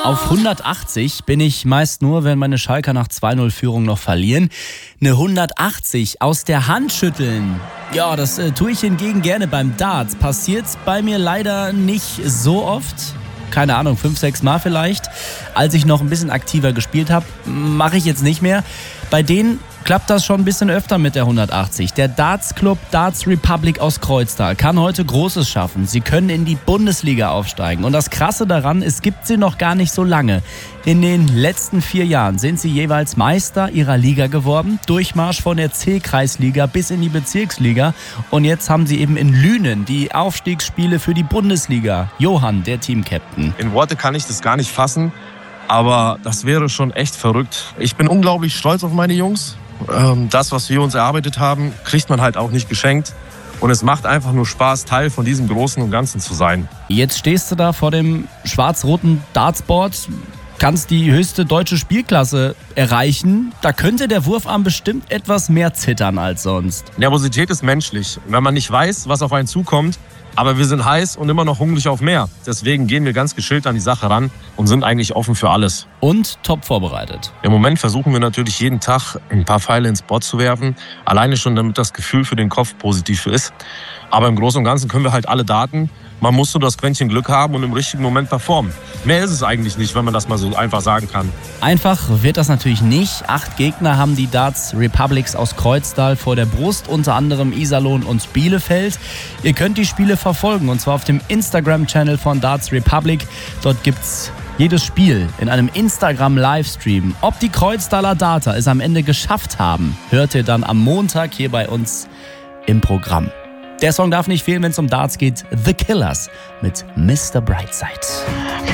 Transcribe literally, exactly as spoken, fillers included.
Auf hundertachtzig bin ich meist nur, wenn meine Schalker nach zwei null Führung noch verlieren. Eine hundertachtzig aus der Hand schütteln. Ja, das äh, tue ich hingegen gerne beim Darts. Passiert bei mir leider nicht so oft. Keine Ahnung, fünf, sechs Mal vielleicht. Als ich noch ein bisschen aktiver gespielt habe, mache ich jetzt nicht mehr. Bei denen klappt das schon ein bisschen öfter mit der hundertachtzig. Der Darts Club Darts Republic aus Kreuztal kann heute Großes schaffen. Sie können in die Bundesliga aufsteigen. Und das Krasse daran, es gibt sie noch gar nicht so lange. In den letzten vier Jahren sind sie jeweils Meister ihrer Liga geworden. Durchmarsch von der C-Kreisliga bis in die Bezirksliga. Und jetzt haben sie eben in Lünen die Aufstiegsspiele für die Bundesliga. Johann, der Teamcaptain. In Worte kann ich das gar nicht fassen, aber das wäre schon echt verrückt. Ich bin unglaublich stolz auf meine Jungs. Das, was wir uns erarbeitet haben, kriegt man halt auch nicht geschenkt. Und es macht einfach nur Spaß, Teil von diesem Großen und Ganzen zu sein. Jetzt stehst du da vor dem schwarz-roten Dartsboard, kannst die höchste deutsche Spielklasse erreichen. Da könnte der Wurfarm bestimmt etwas mehr zittern als sonst. Nervosität ist menschlich. Wenn man nicht weiß, was auf einen zukommt, aber wir sind heiß und immer noch hungrig auf mehr. Deswegen gehen wir ganz geschillt an die Sache ran und sind eigentlich offen für alles. Und top vorbereitet. Im Moment versuchen wir natürlich jeden Tag ein paar Pfeile ins Board zu werfen. Alleine schon, damit das Gefühl für den Kopf positiv ist. Aber im Großen und Ganzen können wir halt alle Daten. Man muss nur das Quäntchen Glück haben und im richtigen Moment performen. Mehr ist es eigentlich nicht, wenn man das mal so einfach sagen kann. Einfach wird das natürlich nicht. Acht Gegner haben die Darts Republics aus Kreuztal vor der Brust, unter anderem Iserlohn und Bielefeld. Ihr könnt die Spiele verfolgen und zwar auf dem Instagram-Channel von Darts Republic. Dort gibt's jedes Spiel in einem Instagram-Livestream. Ob die Kreuztaler Darter es am Ende geschafft haben, hört ihr dann am Montag hier bei uns im Programm. Der Song darf nicht fehlen, wenn es um Darts geht. The Killers mit Mister Brightside.